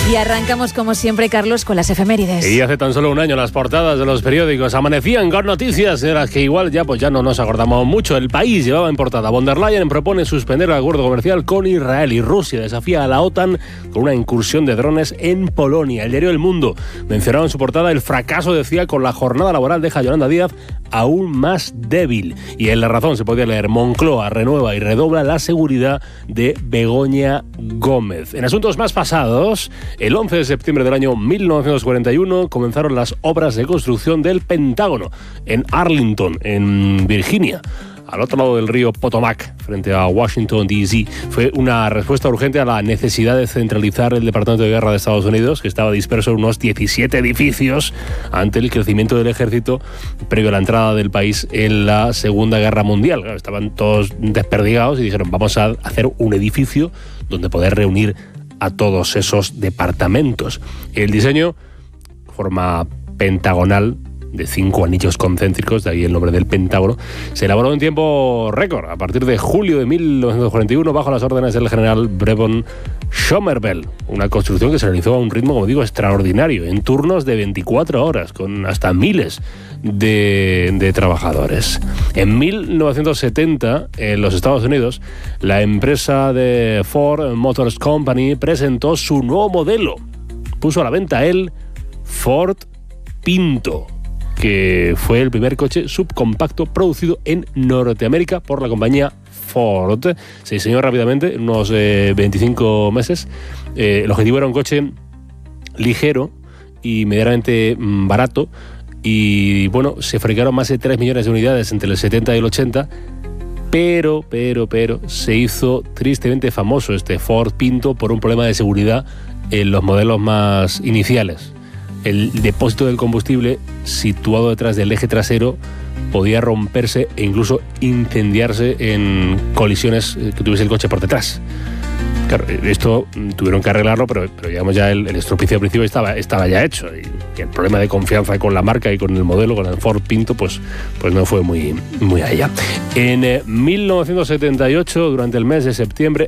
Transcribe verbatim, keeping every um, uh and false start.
Y arrancamos como siempre, Carlos, con las efemérides. Y hace tan solo un año las portadas de los periódicos amanecían con noticias de las que igual ya pues ya no nos acordamos mucho. El País llevaba en portada: von der Leyen propone suspender el acuerdo comercial con Israel, y Rusia desafía a la OTAN con una incursión de drones en Polonia. El diario El Mundo mencionaba en su portada: el fracaso, decía, con la jornada laboral deja a Yolanda Díaz aún más débil. Y en La Razón se podía leer: Moncloa renueva y redobla la seguridad de Begoña Gómez. En asuntos más pasados, el once de septiembre del año mil novecientos cuarenta y uno comenzaron las obras de construcción del Pentágono en Arlington, en Virginia, al otro lado del río Potomac, frente a Washington, D C Fue una respuesta urgente a la necesidad de centralizar el Departamento de Guerra de Estados Unidos, que estaba disperso en unos diecisiete edificios, ante el crecimiento del ejército previo a la entrada del país en la Segunda Guerra Mundial. Claro, estaban todos desperdigados y dijeron: vamos a hacer un edificio donde poder reunir a todos esos departamentos. El diseño, forma pentagonal de cinco anillos concéntricos, de ahí el nombre del Pentágono, se elaboró en tiempo récord, a partir de julio de mil novecientos cuarenta y uno, bajo las órdenes del general Brevon Schomervell. Una construcción que se realizó a un ritmo, como digo, extraordinario, en turnos de veinticuatro horas, con hasta miles de, de trabajadores. En mil novecientos setenta, en los Estados Unidos, la empresa de Ford Motor Company presentó su nuevo modelo. Puso a la venta el Ford Pinto, que fue el primer coche subcompacto producido en Norteamérica por la compañía Ford. Se diseñó rápidamente, en unos eh, veinticinco meses. Eh, el objetivo era un coche ligero y medianamente mm, barato. Y bueno, se fabricaron más de tres millones de unidades entre el setenta y el ochenta. Pero, pero, pero, se hizo tristemente famoso este Ford Pinto por un problema de seguridad en los modelos más iniciales. El depósito del combustible, situado detrás del eje trasero, podía romperse e incluso incendiarse en colisiones que tuviese el coche por detrás. Claro, esto tuvieron que arreglarlo, pero, pero digamos ya el, el estropicio al principio estaba, estaba ya hecho. Y, y el problema de confianza con la marca y con el modelo, con el Ford Pinto, pues, pues no fue muy, muy allá. En eh, mil novecientos setenta y ocho, durante el mes de septiembre,